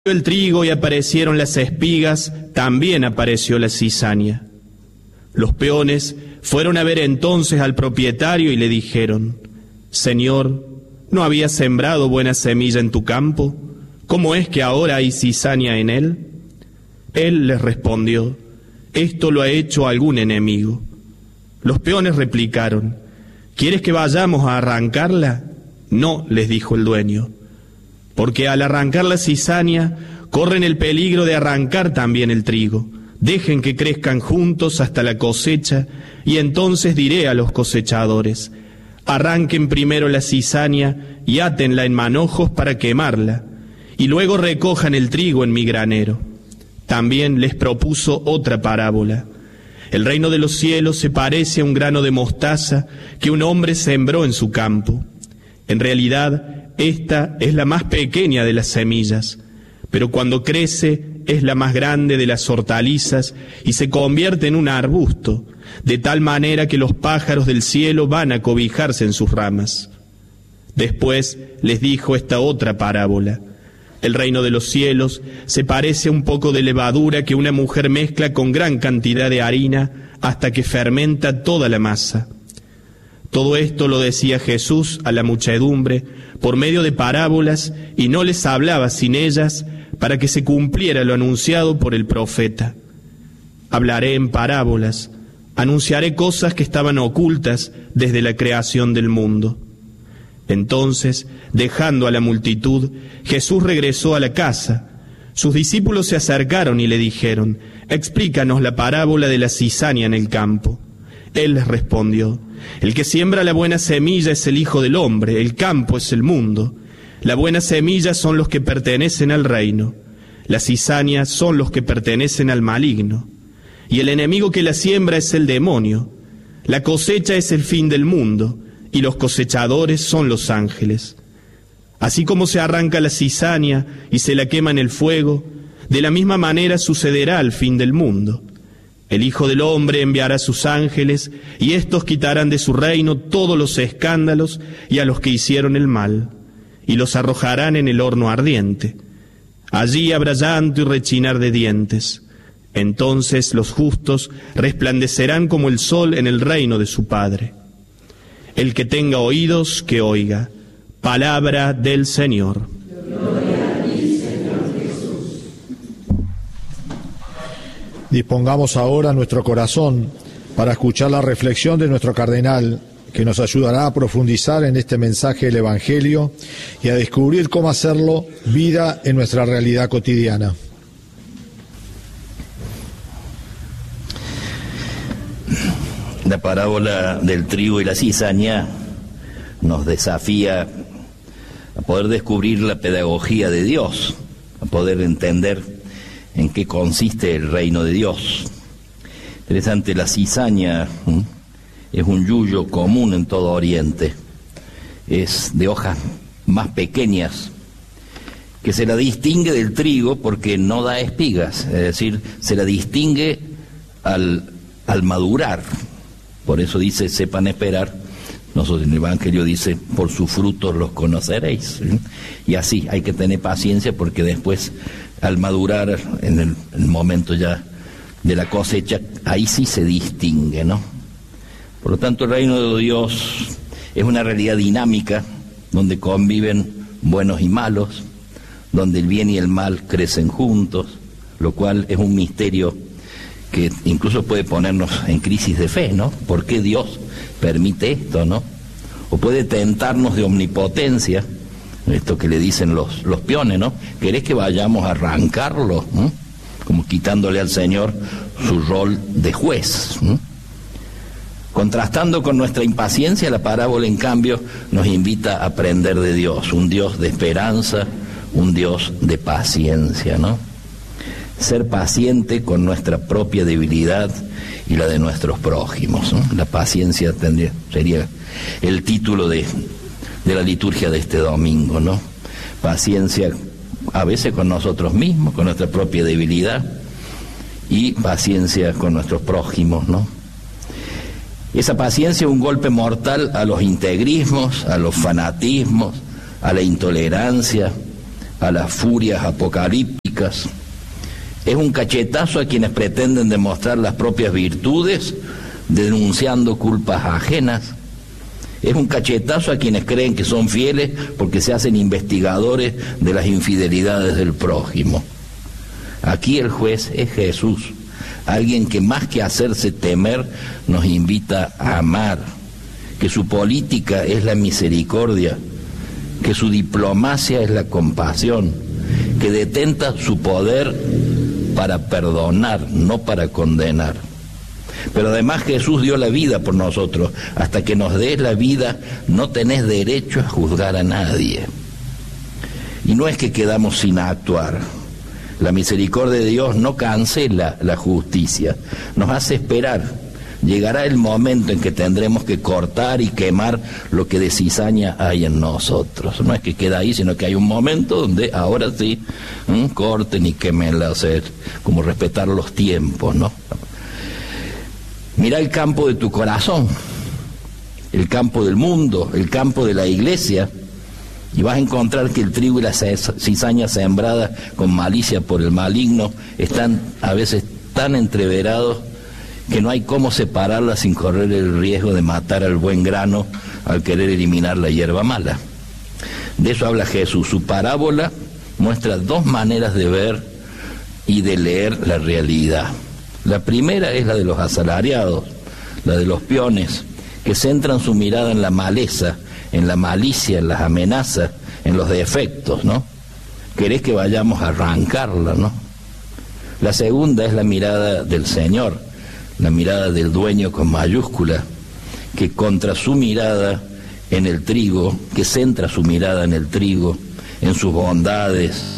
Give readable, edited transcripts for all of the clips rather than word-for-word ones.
el trigo y aparecieron las espigas, también apareció la cizaña. Los peones fueron a ver entonces al propietario y le dijeron: Señor, ¿no habías sembrado buena semilla en tu campo? ¿Cómo es que ahora hay cizaña en él? Él les respondió: esto lo ha hecho algún enemigo. Los peones replicaron: ¿quieres que vayamos a arrancarla? No, les dijo el dueño, porque al arrancar la cizaña corren el peligro de arrancar también el trigo. Dejen que crezcan juntos hasta la cosecha, y entonces diré a los cosechadores: arranquen primero la cizaña y átenla en manojos para quemarla, y luego recojan el trigo en mi granero. También les propuso otra parábola. El reino de los cielos se parece a un grano de mostaza que un hombre sembró en su campo. En realidad, esta es la más pequeña de las semillas, pero cuando crece es la más grande de las hortalizas y se convierte en un arbusto, de tal manera que los pájaros del cielo van a cobijarse en sus ramas. Después les dijo esta otra parábola. El reino de los cielos se parece a un poco de levadura que una mujer mezcla con gran cantidad de harina hasta que fermenta toda la masa. Todo esto lo decía Jesús a la muchedumbre por medio de parábolas, y no les hablaba sin ellas, para que se cumpliera lo anunciado por el profeta. Hablaré en parábolas, anunciaré cosas que estaban ocultas desde la creación del mundo. Entonces, dejando a la multitud, Jesús regresó a la casa. Sus discípulos se acercaron y le dijeron: explícanos la parábola de la cizaña en el campo. Él les respondió: el que siembra la buena semilla es el Hijo del Hombre, el campo es el mundo. La buena semilla son los que pertenecen al reino, la cizaña son los que pertenecen al maligno, y el enemigo que la siembra es el demonio. La cosecha es el fin del mundo, y los cosechadores son los ángeles. Así como se arranca la cizaña y se la quema en el fuego, de la misma manera sucederá al fin del mundo. El Hijo del Hombre enviará sus ángeles, y éstos quitarán de su reino todos los escándalos y a los que hicieron el mal, y los arrojarán en el horno ardiente. Allí habrá llanto y rechinar de dientes. Entonces los justos resplandecerán como el sol en el reino de su Padre. El que tenga oídos, que oiga. Palabra del Señor. Gloria a ti, Señor Jesús. Dispongamos ahora nuestro corazón para escuchar la reflexión de nuestro cardenal, que nos ayudará a profundizar en este mensaje del Evangelio y a descubrir cómo hacerlo vida en nuestra realidad cotidiana. La parábola del trigo y la cizaña nos desafía a poder descubrir la pedagogía de Dios, a poder entender en qué consiste el reino de Dios. Interesante, la cizaña es un yuyo común en todo Oriente, es de hojas más pequeñas, que se la distingue del trigo porque no da espigas, es decir, se la distingue al madurar. Por eso dice: sepan esperar. Nosotros en el Evangelio dice: por sus frutos los conoceréis. Y así hay que tener paciencia, porque después, al madurar, en el momento ya de la cosecha, ahí sí se distingue, ¿no? Por lo tanto, el reino de Dios es una realidad dinámica, donde conviven buenos y malos, donde el bien y el mal crecen juntos, lo cual es un misterio que incluso puede ponernos en crisis de fe, ¿no? ¿Por qué Dios permite esto, no? O puede tentarnos de omnipotencia, esto que le dicen los peones, ¿no? ¿Querés que vayamos a arrancarlo? ¿no? Como quitándole al Señor su rol de juez. ¿no? Contrastando con nuestra impaciencia, la parábola, en cambio, nos invita a aprender de Dios, un Dios de esperanza, un Dios de paciencia, ¿no? Ser paciente con nuestra propia debilidad y la de nuestros prójimos, ¿no? La paciencia sería el título de la liturgia de este domingo, ¿no? Paciencia a veces con nosotros mismos, con nuestra propia debilidad, y paciencia con nuestros prójimos, ¿no? Esa paciencia es un golpe mortal a los integrismos, a los fanatismos, a la intolerancia, a las furias apocalípticas. Es un cachetazo a quienes pretenden demostrar las propias virtudes, denunciando culpas ajenas. Es un cachetazo a quienes creen que son fieles porque se hacen investigadores de las infidelidades del prójimo. Aquí el juez es Jesús, alguien que más que hacerse temer nos invita a amar, que su política es la misericordia, que su diplomacia es la compasión, que detenta su poder para perdonar, no para condenar. Pero además Jesús dio la vida por nosotros. Hasta que nos des la vida no tenés derecho a juzgar a nadie. Y no es que quedamos sin actuar. La misericordia de Dios no cancela la justicia, nos hace esperar. Llegará el momento en que tendremos que cortar y quemar lo que de cizaña hay en nosotros. No es que queda ahí, sino que hay un momento donde ahora sí, corten y quemenla, o sea, como respetar los tiempos, ¿no? Mira el campo de tu corazón, el campo del mundo, el campo de la iglesia, y vas a encontrar que el trigo y la cizaña sembrada con malicia por el maligno están a veces tan entreverados que no hay cómo separarla sin correr el riesgo de matar al buen grano al querer eliminar la hierba mala. De eso habla Jesús. Su parábola muestra dos maneras de ver y de leer la realidad. La primera es la de los asalariados, la de los peones, que centran su mirada en la maleza, en la malicia, en las amenazas, en los defectos, ¿no? Querés que vayamos a arrancarla, ¿no? La segunda es la mirada del Señor, la mirada del dueño con mayúscula, que contra su mirada en el trigo, que centra su mirada en el trigo, en sus bondades,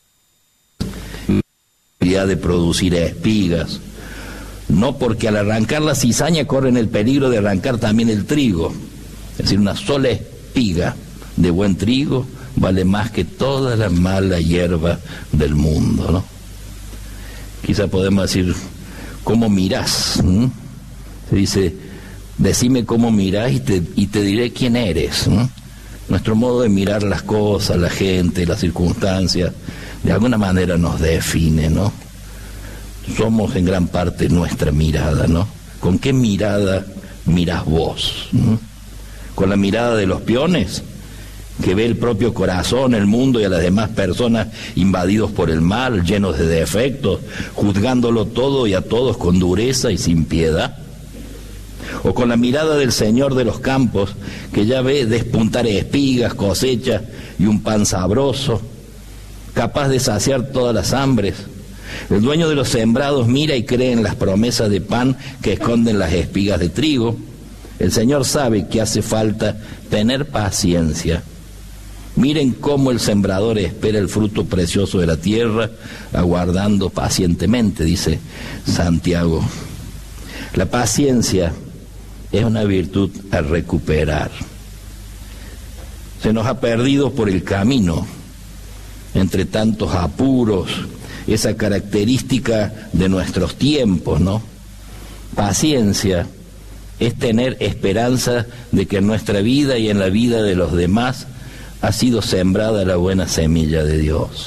de producir espigas, no porque al arrancar la cizaña corren el peligro de arrancar también el trigo. Es decir, una sola espiga de buen trigo vale más que toda la mala hierba del mundo, ¿no? Quizá podemos decir, ¿cómo mirás? Se dice, decime cómo mirás y te diré quién eres, ¿no? Nuestro modo de mirar las cosas, la gente, las circunstancias, de alguna manera nos define, ¿no? Somos en gran parte nuestra mirada, ¿no? ¿Con qué mirada mirás vos? ¿Con la mirada de los peones, que ve el propio corazón, el mundo y a las demás personas invadidos por el mal, llenos de defectos, juzgándolo todo y a todos con dureza y sin piedad? ¿O con la mirada del Señor de los campos, que ya ve despuntar espigas, cosechas y un pan sabroso, capaz de saciar todas las hambres? El dueño de los sembrados mira y cree en las promesas de pan que esconden las espigas de trigo. El Señor sabe que hace falta tener paciencia. Miren cómo el sembrador espera el fruto precioso de la tierra, aguardando pacientemente, dice Santiago. La paciencia es una virtud a recuperar. Se nos ha perdido por el camino, entre tantos apuros, esa característica de nuestros tiempos, ¿no? Paciencia es tener esperanza de que en nuestra vida y en la vida de los demás ha sido sembrada la buena semilla de Dios.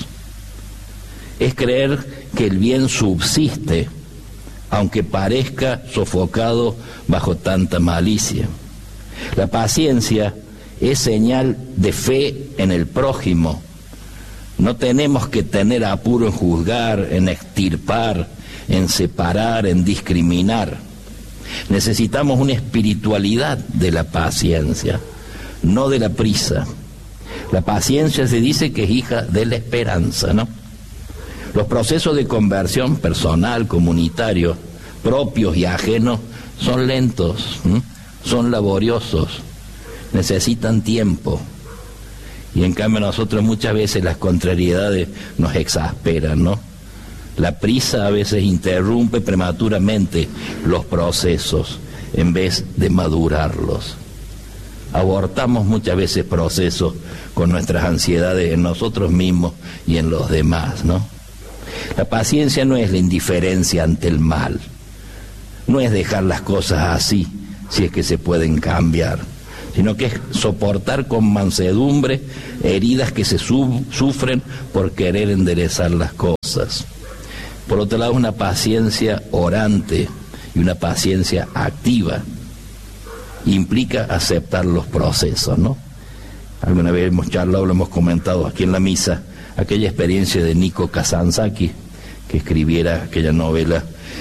Es creer que el bien subsiste, aunque parezca sofocado bajo tanta malicia. La paciencia es señal de fe en el prójimo. No tenemos que tener apuro en juzgar, en extirpar, en separar, en discriminar. Necesitamos una espiritualidad de la paciencia, no de la prisa. La paciencia se dice que es hija de la esperanza, ¿no? Los procesos de conversión personal, comunitario, propios y ajenos, son lentos, son laboriosos, necesitan tiempo. Y en cambio nosotros muchas veces las contrariedades nos exasperan, ¿no? La prisa a veces interrumpe prematuramente los procesos en vez de madurarlos. Abortamos muchas veces procesos con nuestras ansiedades en nosotros mismos y en los demás, ¿no? La paciencia no es la indiferencia ante el mal, no es dejar las cosas así si es que se pueden cambiar, sino que es soportar con mansedumbre heridas que se sufren por querer enderezar las cosas. Por otro lado, una paciencia orante y una paciencia activa implica aceptar los procesos, ¿no? Alguna vez hemos charlado, lo hemos comentado aquí en la misa, aquella experiencia de Nico Kazantzakis, que escribiera aquella novela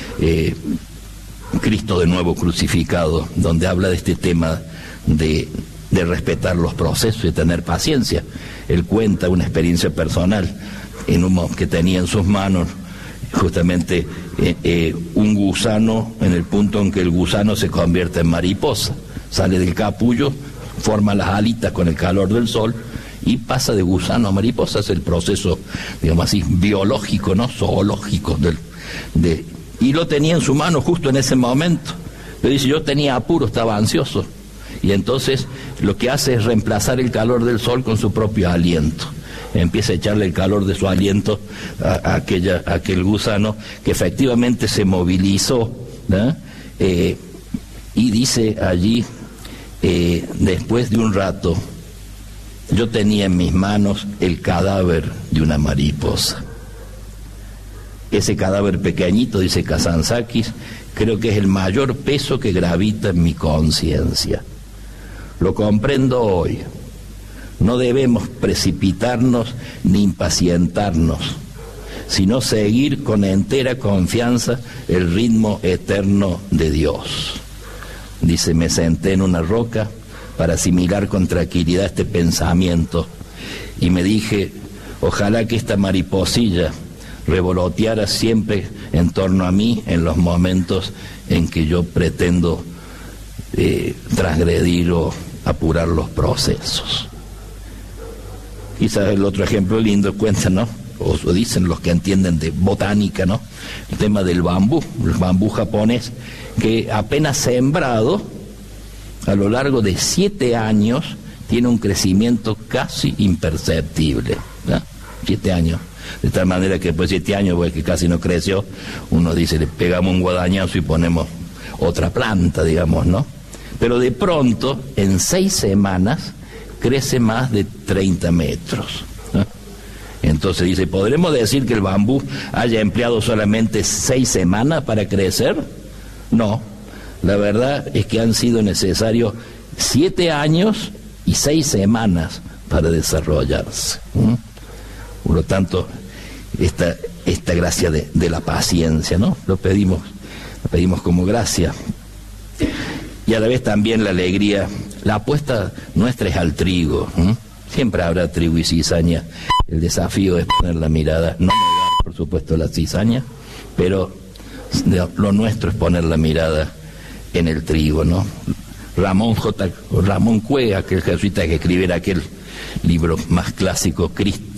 Cristo de nuevo crucificado, donde habla de este tema de respetar los procesos y tener paciencia. Él cuenta una experiencia personal que tenía en sus manos justamente un gusano, en el punto en que el gusano se convierte en mariposa, sale del capullo, forma las alitas con el calor del sol y pasa de gusano a mariposa. Es el proceso, digamos así, biológico, ¿no? Zoológico y lo tenía en su mano justo en ese momento. Pero dice, yo tenía apuro, estaba ansioso, y entonces lo que hace es reemplazar el calor del sol con su propio aliento. Empieza a echarle el calor de su aliento a aquel gusano, que efectivamente se movilizó, ¿no? Y dice allí, después de un rato, yo tenía en mis manos el cadáver de una mariposa. Ese cadáver pequeñito, dice Kazantzakis, creo que es el mayor peso que gravita en mi conciencia. Lo comprendo hoy. No debemos precipitarnos ni impacientarnos, sino seguir con entera confianza el ritmo eterno de Dios. Dice, me senté en una roca para asimilar con tranquilidad este pensamiento y me dije, ojalá que esta mariposilla revoloteara siempre en torno a mí en los momentos en que yo pretendo transgredir o apurar los procesos. Quizás el otro ejemplo lindo cuenta, ¿no? O dicen los que entienden de botánica, ¿no? El tema del bambú, el bambú japonés, que apenas sembrado, a lo largo de 7 años, tiene un crecimiento casi imperceptible, ¿no? 7 años. De tal manera que después de 7 años, pues, que casi no creció, uno dice, le pegamos un guadañazo y ponemos otra planta, digamos, ¿no? Pero de pronto, en 6 semanas, crece más de 30 metros, ¿no? Entonces dice, ¿podremos decir que el bambú haya empleado solamente 6 semanas para crecer? No, la verdad es que han sido necesarios 7 años y 6 semanas para desarrollarse. Por lo tanto, esta gracia de la paciencia, ¿no? Lo pedimos como gracia. Y a la vez también la alegría. La apuesta nuestra es al trigo. Siempre habrá trigo y cizaña. El desafío es poner la mirada, no negar, por supuesto, la cizaña, pero lo nuestro es poner la mirada en el trigo, ¿no? Ramón Cue, aquel jesuita que escribiera aquel libro más clásico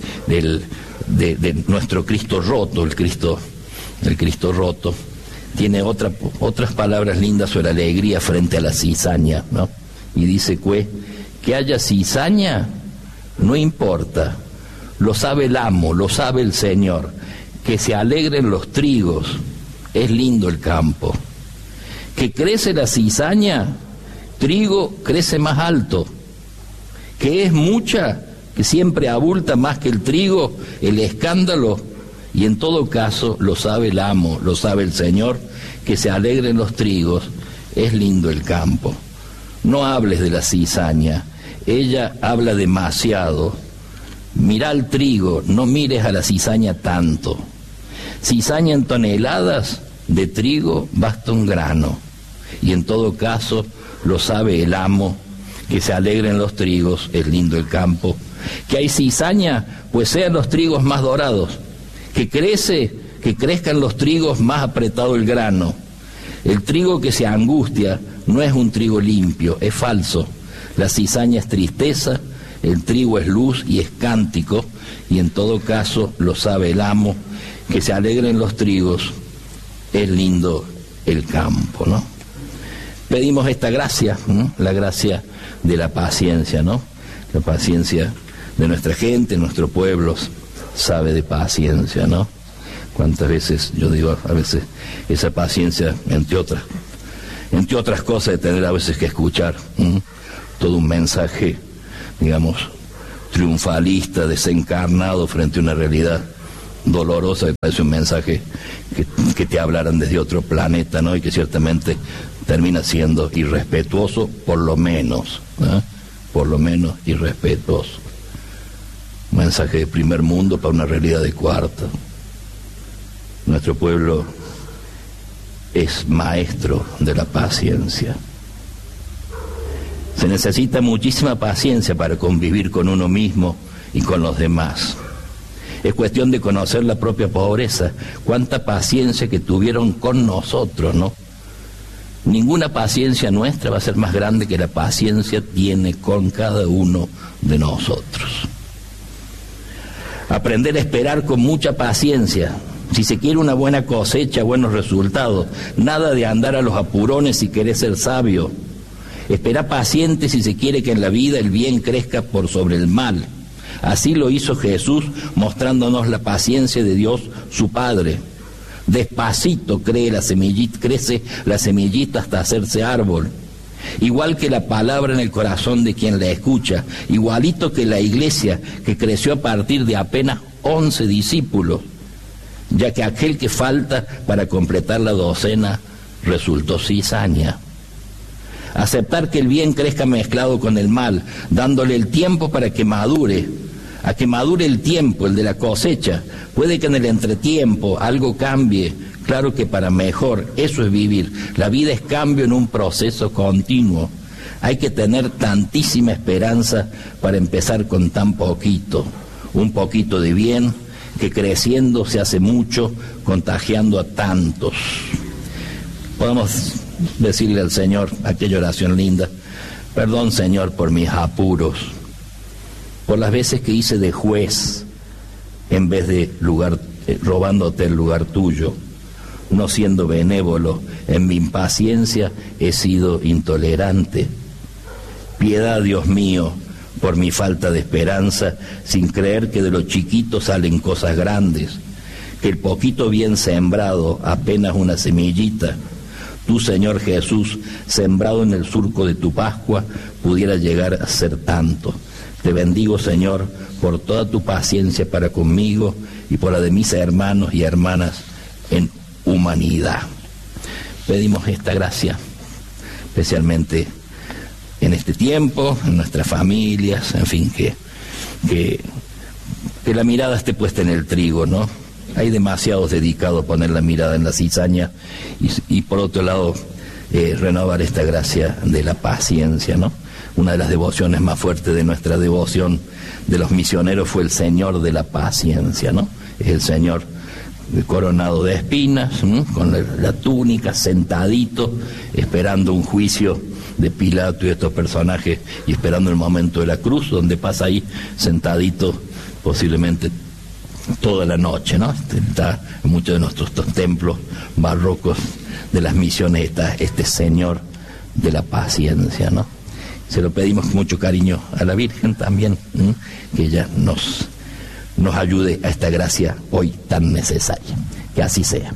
de nuestro Cristo roto, el Cristo roto, tiene otras palabras lindas sobre alegría frente a la cizaña, ¿no? Y dice que haya cizaña no importa, lo sabe el amo, lo sabe el Señor, que se alegren los trigos, es lindo el campo. Que crece la cizaña, trigo crece más alto. Que es mucha, que siempre abulta más que el trigo, el escándalo, y en todo caso lo sabe el amo, lo sabe el Señor, que se alegren los trigos, es lindo el campo. No hables de la cizaña, ella habla demasiado. Mira al trigo, no mires a la cizaña tanto. Cizaña en toneladas, de trigo basta un grano, y en todo caso lo sabe el amo, que se alegren los trigos, es lindo el campo. Que hay cizaña, pues sean los trigos más dorados. Que crezcan los trigos más apretado el grano. El trigo que se angustia no es un trigo limpio, es falso. La cizaña es tristeza, el trigo es luz y es cántico, y en todo caso lo sabe el amo, que se alegren los trigos, es lindo el campo, ¿no? Pedimos esta gracia, ¿no? La gracia de la paciencia, ¿no? La paciencia de nuestra gente, nuestro pueblo sabe de paciencia, ¿no? Cuántas veces, yo digo, a veces esa paciencia, entre otras cosas, de tener a veces que escuchar todo un mensaje, digamos, triunfalista, desencarnado frente a una realidad dolorosa. Me parece un mensaje que te hablaran desde otro planeta, ¿no? Y que ciertamente termina siendo irrespetuoso, por lo menos, ¿no? Por lo menos irrespetuoso. Un mensaje de primer mundo para una realidad de cuarta. Nuestro pueblo es maestro de la paciencia. Se necesita muchísima paciencia para convivir con uno mismo y con los demás. Es cuestión de conocer la propia pobreza, cuánta paciencia que tuvieron con nosotros, ¿no? Ninguna paciencia nuestra va a ser más grande que la paciencia tiene con cada uno de nosotros. Aprender a esperar con mucha paciencia. Si se quiere una buena cosecha, buenos resultados, nada de andar a los apurones si querés ser sabio. Espera paciente si se quiere que en la vida el bien crezca por sobre el mal. Así lo hizo Jesús, mostrándonos la paciencia de Dios, su Padre. Despacito crece la semillita hasta hacerse árbol. Igual que la palabra en el corazón de quien la escucha, igualito que la iglesia que creció a partir de apenas 11 discípulos, ya que aquel que falta para completar la docena resultó cizaña. Aceptar que el bien crezca mezclado con el mal, dándole el tiempo para que madure, a que madure el tiempo, el de la cosecha. Puede que en el entretiempo algo cambie, claro que para mejor, eso es vivir. La vida es cambio en un proceso continuo. Hay que tener tantísima esperanza para empezar con tan poquito, un poquito de bien que creciendo se hace mucho, contagiando a tantos. Podemos decirle al Señor aquella oración linda: perdón, Señor, por mis apuros, por las veces que hice de juez en vez de robándote el lugar tuyo, no siendo benévolo, en mi impaciencia he sido intolerante. Piedad, Dios mío, por mi falta de esperanza, sin creer que de lo chiquito salen cosas grandes, que el poquito bien sembrado, apenas una semillita, tú, Señor Jesús, sembrado en el surco de tu Pascua, pudiera llegar a ser tanto. Te bendigo, Señor, por toda tu paciencia para conmigo y por la de mis hermanos y hermanas en humanidad. Pedimos esta gracia, especialmente en este tiempo, en nuestras familias, en fin, que la mirada esté puesta en el trigo, ¿no? Hay demasiados dedicados a poner la mirada en la cizaña y por otro lado, renovar esta gracia de la paciencia, ¿no? Una de las devociones más fuertes de nuestra devoción de los misioneros fue el Señor de la paciencia, ¿no? Es el Señor coronado de espinas, ¿no? Con la túnica, sentadito, esperando un juicio de Pilato y estos personajes, y esperando el momento de la cruz, donde pasa ahí sentadito posiblemente toda la noche, ¿no? Está en muchos de nuestros templos barrocos de las misiones, está este Señor de la paciencia, ¿no? Se lo pedimos con mucho cariño a la Virgen también, ¿no? Que ella nos ayude a esta gracia hoy tan necesaria. Que así sea.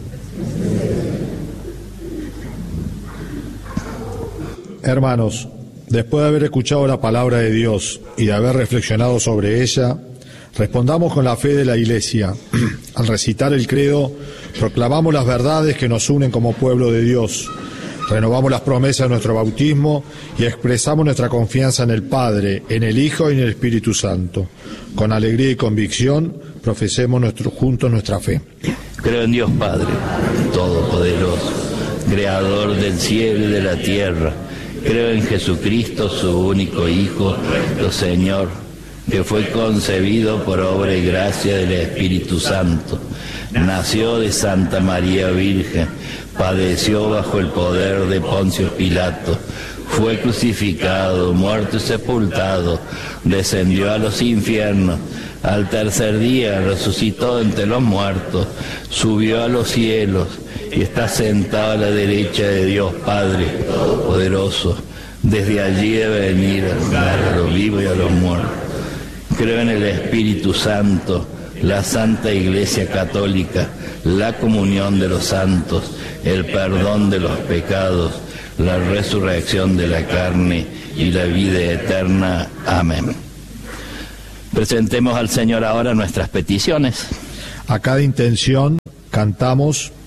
Hermanos, después de haber escuchado la palabra de Dios y de haber reflexionado sobre ella, respondamos con la fe de la Iglesia. Al recitar el credo, proclamamos las verdades que nos unen como pueblo de Dios, renovamos las promesas de nuestro bautismo y expresamos nuestra confianza en el Padre, en el Hijo y en el Espíritu Santo. Con alegría y convicción, profesemos juntos nuestra fe. Creo en Dios Padre, Todopoderoso, Creador del cielo y de la tierra. Creo en Jesucristo, su único Hijo, nuestro Señor, que fue concebido por obra y gracia del Espíritu Santo. Nació de Santa María Virgen, padeció bajo el poder de Poncio Pilato, fue crucificado, muerto y sepultado, descendió a los infiernos, al tercer día resucitó entre los muertos, subió a los cielos y está sentado a la derecha de Dios Padre Todopoderoso. Desde allí debe venir a juzgar a los vivos y a los muertos. Creo en el Espíritu Santo, la Santa Iglesia Católica, la comunión de los santos, el perdón de los pecados, la resurrección de la carne y la vida eterna. Amén. Presentemos al Señor ahora nuestras peticiones. A cada intención cantamos: